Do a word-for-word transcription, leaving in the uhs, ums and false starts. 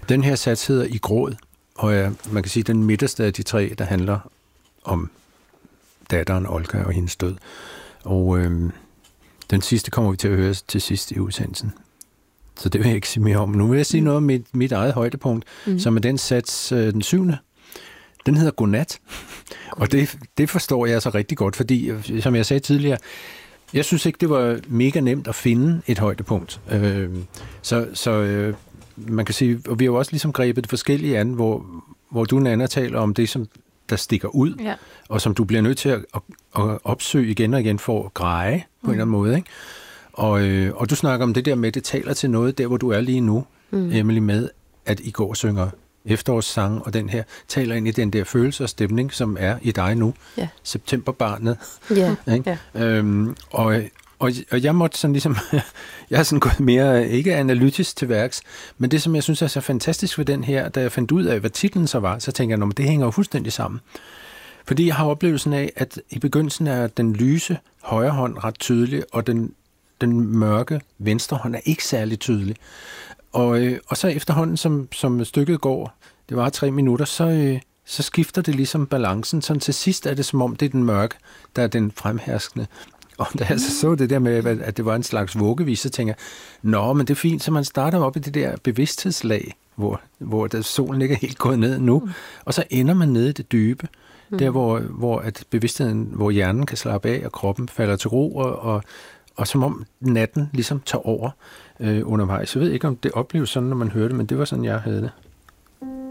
Den her sats hedder I gråd, og ja, man kan sige, den midterste af de tre, der handler om datteren Olga og hendes død. Og øh, den sidste kommer vi til at høre til sidst i udsendelsen. Så det vil jeg ikke sige mere om. Nu vil jeg sige noget om mit, mit eget højdepunkt, mm. som er den sats, øh, den syvende. Den hedder Godnat. Og det, det forstår jeg så rigtig godt, fordi, som jeg sagde tidligere, jeg synes ikke, det var mega nemt at finde et højdepunkt. Øh, så så øh, man kan sige, og vi har jo også ligesom grebet det forskellige an, hvor, hvor du, Nanna, taler om det, som der stikker ud, ja. Og som du bliver nødt til at, at, at opsøge igen og igen for at greje på mm. en eller anden måde, ikke? Og, øh, og du snakker om det der med, det taler til noget der, hvor du er lige nu, mm. Emily, med, at I går og synger efterårssang, og den her taler ind i den der følelse og stemning, som er i dig nu. Ja. Septemberbarnet. Ja. Ikke? Ja. Øhm, og, og, og jeg måtte sådan ligesom, jeg har sådan gået mere, ikke analytisk til værks, men det, som jeg synes er så fantastisk ved den her, da jeg fandt ud af, hvad titlen så var, så tænker jeg, at det hænger jo fuldstændig sammen. Fordi jeg har oplevelsen af, at i begyndelsen er den lyse højre hånd ret tydelig, og den, den mørke venstre hånd er ikke særlig tydelig. Og, øh, og så efterhånden, som, som stykket går, det var tre minutter, så, øh, så skifter det ligesom balancen. Så til sidst er det som om, det er den mørke, der er den fremherskende. Og da jeg så så det der med, at det var en slags vuggevis, så tænker jeg, nå, men det er fint, så man starter op i det der bevidsthedslag, hvor, hvor der, solen ikke er helt gået ned nu, mm. og så ender man nede i det dybe, mm. der hvor, hvor at bevidstheden, hvor hjernen kan slappe af, og kroppen falder til ro, og, og, og som om natten ligesom tager over øh, undervejs. Jeg ved ikke, om det opleves sådan, når man hører det, men det var sådan, jeg havde det.